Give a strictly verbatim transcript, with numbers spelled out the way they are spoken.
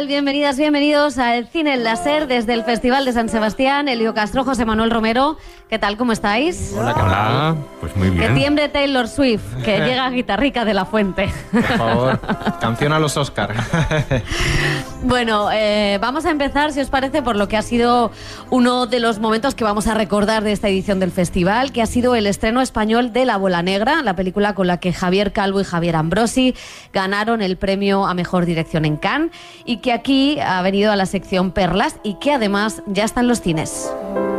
Bienvenidas, bienvenidos al Cine El Láser desde el Festival de San Sebastián. Elio Castro, José Manuel Romero, ¿qué tal? ¿Cómo estáis? Hola, ¿qué tal? Pues muy bien. Que tiembre Taylor Swift, que llega Guitarrica de la Fuente. Por favor, canción a los Oscar. Bueno, eh, vamos a empezar, si os parece, por lo que ha sido uno de los momentos que vamos a recordar de esta edición del festival, que ha sido el estreno español de La Bola Negra, la película con la que Javier Calvo y Javier Ambrosi ganaron el premio a Mejor Dirección en Cannes y que aquí ha venido a la sección Perlas y que además ya está en los cines.